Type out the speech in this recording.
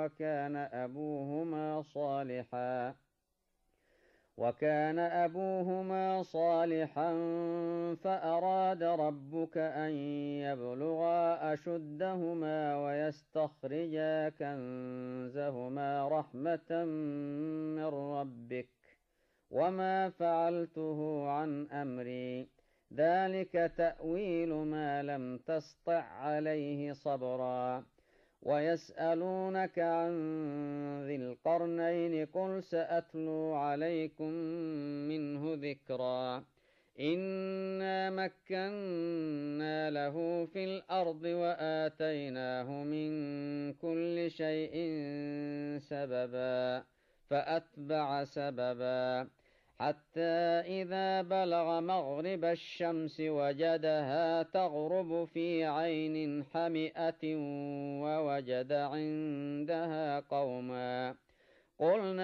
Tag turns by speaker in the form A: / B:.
A: وكان أبوهما صالحا فأراد ربك أن يبلغا أشدهما ويستخرجا كنزهما رحمة من ربك وما فعلته عن أمري ذلك تأويل ما لم تسطع عليه صبرا ويسألونك عن ذي القرنين قل سأتلو عليكم منه ذكرا إنا مكنا له في الأرض وآتيناه من كل شيء سببا فأتبع سببا حتى إذا بلغ مغرب الشمس وجدها تغرب في عين حمئة ووجد عندها قوما